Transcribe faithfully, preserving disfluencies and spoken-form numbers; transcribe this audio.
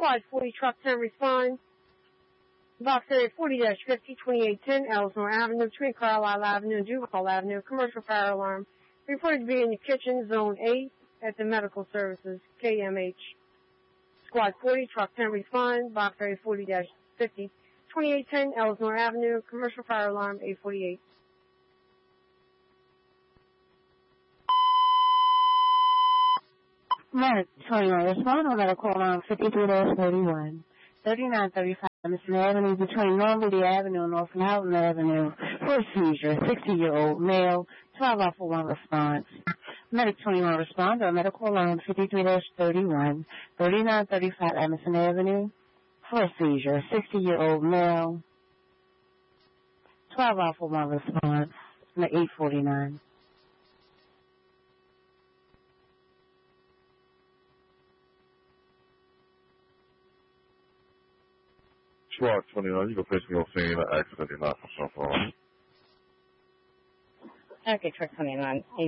Squad forty, Truck ten, respond. Box area forty dash fifty, twenty-eight ten, Ellsmore Avenue, between Carlisle Avenue and Duval Avenue. Commercial fire alarm. Reported to be in the kitchen, zone eight, at the medical services, K M H. Squad forty, Truck ten, respond. Box area forty dash fifty, twenty-eight ten, Ellsmore Avenue. Commercial fire alarm, eight forty-eight. Mark twenty-one, respond on medical alarm fifty-three dash thirty-one. thirty-nine thirty-five Emerson Avenue between Normandy Avenue and North Houghton Avenue for a seizure. sixty-year-old male, twelve off for one response. Medic twenty-one, respond on medical alarm fifty-three dash thirty-one. thirty-nine thirty-five Emerson Avenue for a seizure. sixty-year-old male, twelve off for one response. eight forty-nine. Squad twenty-nine, you can place me on scene at accident not for some phone. Okay, Truck twenty-nine.